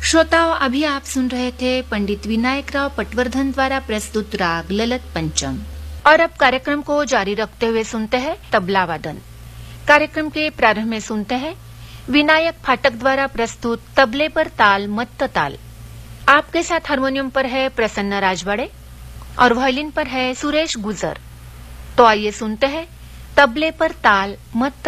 श्रोताओं, अभी आप सुन रहे थे पंडित विनायक राव पटवर्धन द्वारा प्रस्तुत राग ललित पंचम। और अब कार्यक्रम को जारी रखते हुए सुनते हैं तबला वादन। कार्यक्रम के प्रारंभ में सुनते हैं विनायक फाटक द्वारा प्रस्तुत तबले पर ताल मत्त ताल। आपके साथ हारमोनियम पर है प्रसन्न राजवाड़े और वायलिन पर है सुरेश गुजर। तो आइए सुनते हैं तबले पर ताल मत्त